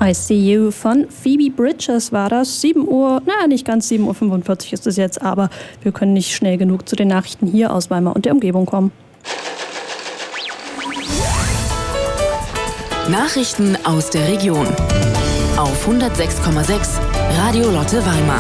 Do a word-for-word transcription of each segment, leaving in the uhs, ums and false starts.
I See You von Phoebe Bridgers war das. sieben Uhr, naja, nicht ganz sieben Uhr fünfundvierzig ist es jetzt, aber wir können nicht schnell genug zu den Nachrichten hier aus Weimar und der Umgebung kommen. Nachrichten aus der Region auf hundertsechs Komma sechs Radio Lotte Weimar.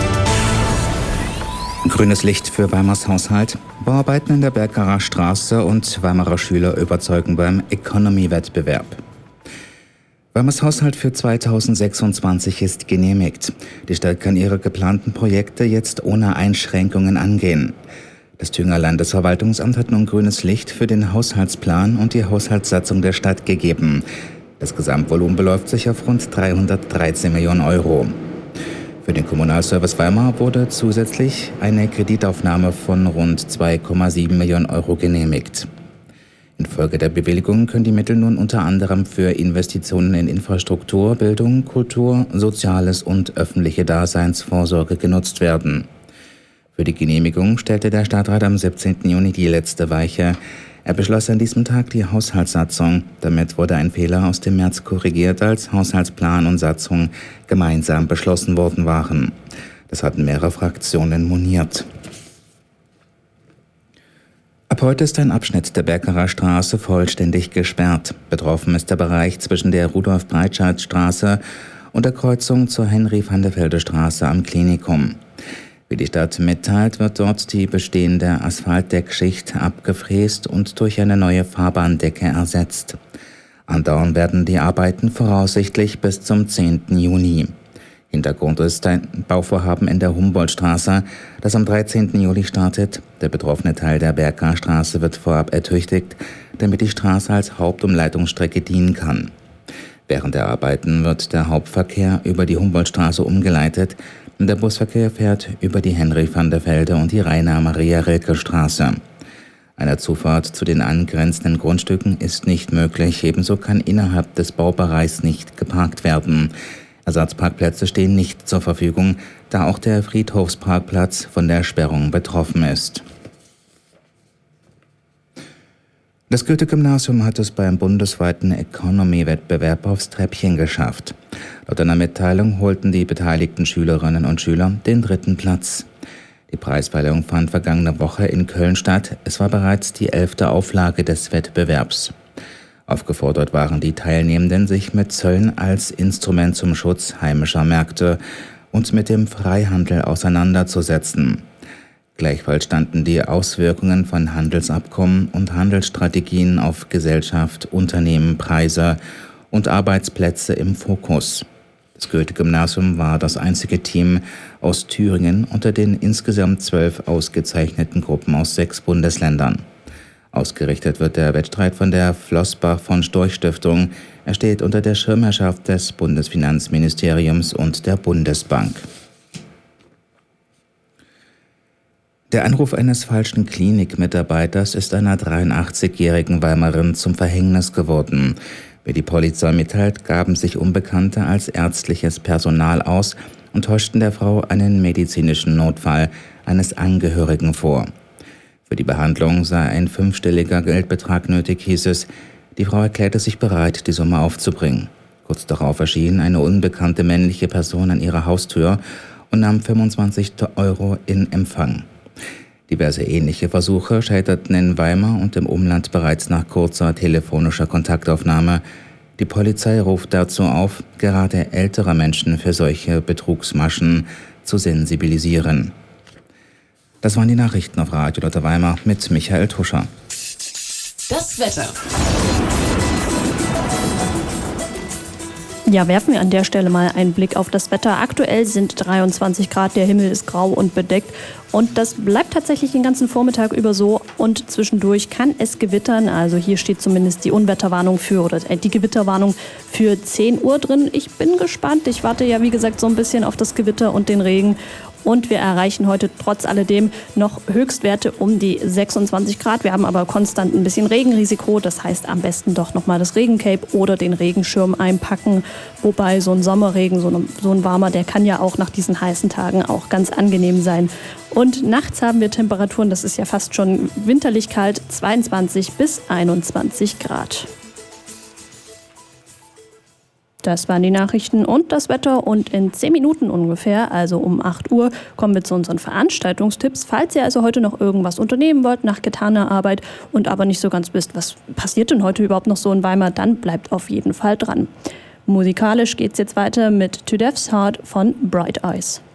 Grünes Licht für Weimars Haushalt. Bauarbeiten in der Bergerer Straße und Weimarer Schüler überzeugen beim Economy-Wettbewerb. Weimars Haushalt für zweitausendsechsundzwanzig ist genehmigt. Die Stadt kann ihre geplanten Projekte jetzt ohne Einschränkungen angehen. Das Thüringer Landesverwaltungsamt hat nun grünes Licht für den Haushaltsplan und die Haushaltssatzung der Stadt gegeben. Das Gesamtvolumen beläuft sich auf rund dreihundertdreizehn Millionen Euro. Für den Kommunalservice Weimar wurde zusätzlich eine Kreditaufnahme von rund zwei Komma sieben Millionen Euro genehmigt. Infolge der Bewilligung können die Mittel nun unter anderem für Investitionen in Infrastruktur, Bildung, Kultur, Soziales und öffentliche Daseinsvorsorge genutzt werden. Für die Genehmigung stellte der Stadtrat am siebzehnten Juni die letzte Weiche. Er beschloss an diesem Tag die Haushaltssatzung. Damit wurde ein Fehler aus dem März korrigiert, als Haushaltsplan und Satzung gemeinsam beschlossen worden waren. Das hatten mehrere Fraktionen moniert. Ab heute ist ein Abschnitt der Bergerer Straße vollständig gesperrt. Betroffen ist der Bereich zwischen der Rudolf-Breitscheid-Straße und der Kreuzung zur Henry-van-der-Velde-Straße am Klinikum. Wie die Stadt mitteilt, wird dort die bestehende Asphaltdeckschicht abgefräst und durch eine neue Fahrbahndecke ersetzt. Andauern werden die Arbeiten voraussichtlich bis zum zehnten Juni. Hintergrund ist ein Bauvorhaben in der Humboldtstraße, das am dreizehnten Juli startet. Der betroffene Teil der Bergerer Straße wird vorab ertüchtigt, damit die Straße als Hauptumleitungsstrecke dienen kann. Während der Arbeiten wird der Hauptverkehr über die Humboldtstraße umgeleitet. Der Busverkehr fährt über die Henry-van-der-Velde und die Rainer-Maria-Rilke-Straße. Eine Zufahrt zu den angrenzenden Grundstücken ist nicht möglich. Ebenso kann innerhalb des Baubereichs nicht geparkt werden. Ersatzparkplätze stehen nicht zur Verfügung, da auch der Friedhofsparkplatz von der Sperrung betroffen ist. Das Goethe-Gymnasium hat es beim bundesweiten Economy-Wettbewerb aufs Treppchen geschafft. Laut einer Mitteilung holten die beteiligten Schülerinnen und Schüler den dritten Platz. Die Preisverleihung fand vergangene Woche in Köln statt. Es war bereits die elfte Auflage des Wettbewerbs. Aufgefordert waren die Teilnehmenden, sich mit Zöllen als Instrument zum Schutz heimischer Märkte und mit dem Freihandel auseinanderzusetzen. Gleichfalls standen die Auswirkungen von Handelsabkommen und Handelsstrategien auf Gesellschaft, Unternehmen, Preise und Arbeitsplätze im Fokus. Das Goethe-Gymnasium war das einzige Team aus Thüringen unter den insgesamt zwölf ausgezeichneten Gruppen aus sechs Bundesländern. Ausgerichtet wird der Wettstreit von der Flossbach-von-Storch-Stiftung. Er steht unter der Schirmherrschaft des Bundesfinanzministeriums und der Bundesbank. Der Anruf eines falschen Klinikmitarbeiters ist einer dreiundachtzigjährigen Weimarin zum Verhängnis geworden. Wie die Polizei mitteilt, gaben sich Unbekannte als ärztliches Personal aus und täuschten der Frau einen medizinischen Notfall eines Angehörigen vor. Für die Behandlung sei ein fünfstelliger Geldbetrag nötig, hieß es. Die Frau erklärte sich bereit, die Summe aufzubringen. Kurz darauf erschien eine unbekannte männliche Person an ihrer Haustür und nahm fünfundzwanzig Euro in Empfang. Diverse ähnliche Versuche scheiterten in Weimar und im Umland bereits nach kurzer telefonischer Kontaktaufnahme. Die Polizei ruft dazu auf, gerade ältere Menschen für solche Betrugsmaschen zu sensibilisieren. Das waren die Nachrichten auf Radio Lotte Weimar mit Michael Tuscher. Das Wetter. Ja, werfen wir an der Stelle mal einen Blick auf das Wetter. Aktuell sind dreiundzwanzig Grad, der Himmel ist grau und bedeckt und das bleibt tatsächlich den ganzen Vormittag über so und zwischendurch kann es gewittern. Also hier steht zumindest die Unwetterwarnung für oder die Gewitterwarnung für zehn Uhr drin. Ich bin gespannt. Ich warte ja wie gesagt so ein bisschen auf das Gewitter und den Regen. Und wir erreichen heute trotz alledem noch Höchstwerte um die sechsundzwanzig Grad. Wir haben aber konstant ein bisschen Regenrisiko. Das heißt, am besten doch nochmal das Regencape oder den Regenschirm einpacken. Wobei so ein Sommerregen, so ein, so ein warmer, der kann ja auch nach diesen heißen Tagen auch ganz angenehm sein. Und nachts haben wir Temperaturen, das ist ja fast schon winterlich kalt, zweiundzwanzig bis einundzwanzig Grad. Das waren die Nachrichten und das Wetter und in zehn Minuten ungefähr, also um acht Uhr, kommen wir zu unseren Veranstaltungstipps. Falls ihr also heute noch irgendwas unternehmen wollt nach getaner Arbeit und aber nicht so ganz wisst, was passiert denn heute überhaupt noch so in Weimar, dann bleibt auf jeden Fall dran. Musikalisch geht's jetzt weiter mit To Death's Heart von Bright Eyes.